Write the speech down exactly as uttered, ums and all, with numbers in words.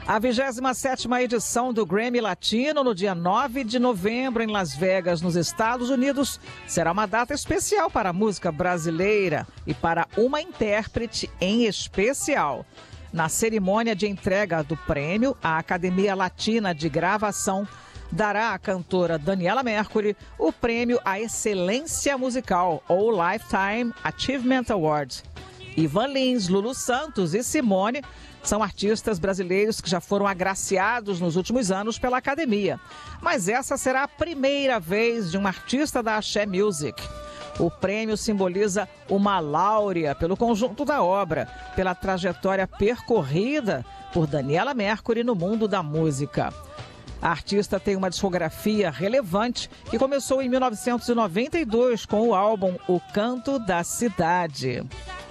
A vigésima sétima edição do Grammy Latino, no dia nove de novembro, em Las Vegas, nos Estados Unidos, será uma data especial para a música brasileira e para uma intérprete em especial. Na cerimônia de entrega do prêmio, a Academia Latina de Gravação dará à cantora Daniela Mercury o prêmio à excelência musical, ou Lifetime Achievement Award. Ivan Lins, Lulu Santos e Simone são artistas brasileiros que já foram agraciados nos últimos anos pela academia. Mas essa será a primeira vez de um artista da Axé Music. O prêmio simboliza uma láurea pelo conjunto da obra, pela trajetória percorrida por Daniela Mercury no mundo da música. A artista tem uma discografia relevante que começou em mil novecentos e noventa e dois com o álbum O Canto da Cidade.